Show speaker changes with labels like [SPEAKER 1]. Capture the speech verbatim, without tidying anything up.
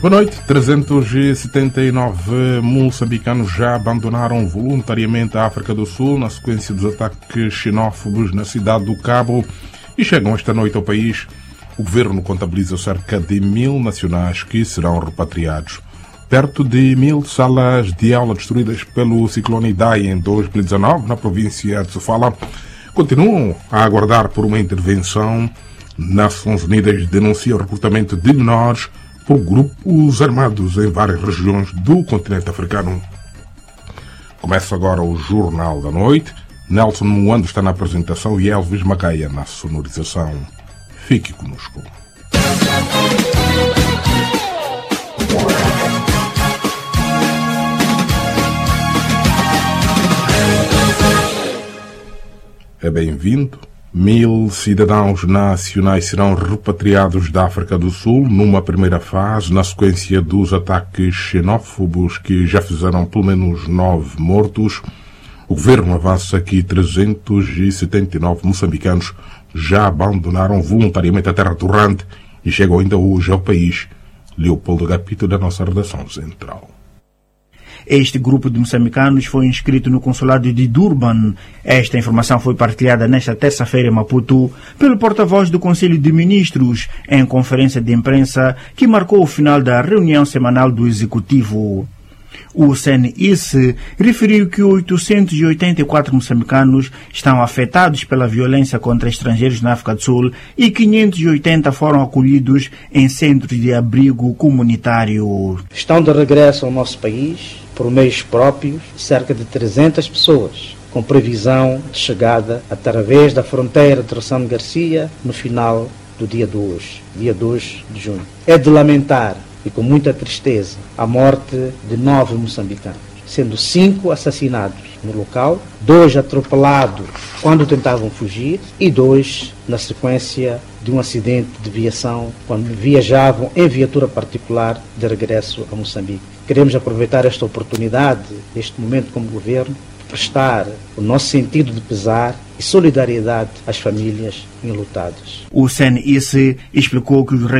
[SPEAKER 1] Boa noite. trezentos e setenta e nove moçambicanos já abandonaram voluntariamente a África do Sul na sequência dos ataques xenófobos na cidade do Cabo e chegam esta noite ao país. O governo contabiliza cerca de mil nacionais que serão repatriados. Perto de mil salas de aula destruídas pelo ciclone Idai em dois mil e dezanove, na província de Sofala, continuam a aguardar por uma intervenção. Nações Unidas denuncia o recrutamento de menores por grupos armados em várias regiões do continente africano. Começa agora o Jornal da Noite. Nelson Moando está na apresentação e Elvis Macaia na sonorização. Fique conosco. É bem-vindo. Mil cidadãos nacionais serão repatriados da África do Sul numa primeira fase, na sequência dos ataques xenófobos que já fizeram pelo menos nove mortos. O governo avança que trezentos e setenta e nove moçambicanos já abandonaram voluntariamente a terra torrante e chegam ainda hoje ao país. Leopoldo Gapito, da nossa redação central.
[SPEAKER 2] Este grupo de moçambicanos foi inscrito no consulado de Durban. Esta informação foi partilhada nesta terça-feira em Maputo pelo porta-voz do Conselho de Ministros em conferência de imprensa que marcou o final da reunião semanal do Executivo. O C N I S referiu que oitocentos e oitenta e quatro moçambicanos estão afetados pela violência contra estrangeiros na África do Sul e quinhentos e oitenta foram acolhidos em centros de abrigo comunitário.
[SPEAKER 3] Estão de regresso ao nosso país, por meios próprios, cerca de trezentas pessoas, com previsão de chegada através da fronteira de Rossano Garcia no final do dia de hoje, dia dois de junho. É de lamentar e com muita tristeza a morte de nove moçambicanos, sendo cinco assassinados no local, dois atropelados quando tentavam fugir e dois na sequência de um acidente de viação quando viajavam em viatura particular de regresso a Moçambique. Queremos aproveitar esta oportunidade, este momento como governo, prestar o nosso sentido de pesar e solidariedade às famílias enlutadas.
[SPEAKER 2] O C N I S explicou que os